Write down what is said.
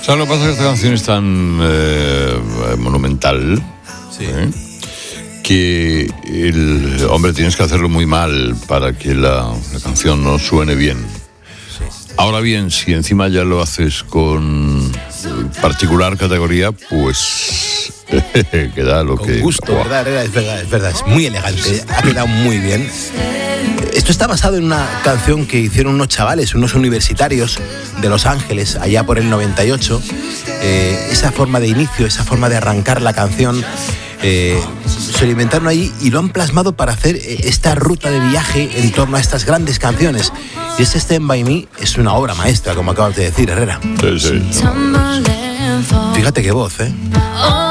¿Sabes lo que pasa? Que esta canción es tan monumental, Sí. que tienes que hacerlo muy mal para que la canción no suene bien. Ahora bien, si encima ya lo haces con particular categoría, pues queda lo Con que... gusto, ¡Buah! ¿verdad, Herrera? Es verdad, es muy elegante, ha quedado muy bien. Esto está basado en una canción que hicieron unos chavales, unos universitarios de Los Ángeles, allá por el 98. Esa forma de inicio, esa forma de arrancar la canción, se lo inventaron ahí y lo han plasmado para hacer esta ruta de viaje en torno a estas grandes canciones. Y este Stand By Me es una obra maestra, como acabas de decir, Herrera. Sí. Fíjate qué voz, ¿eh?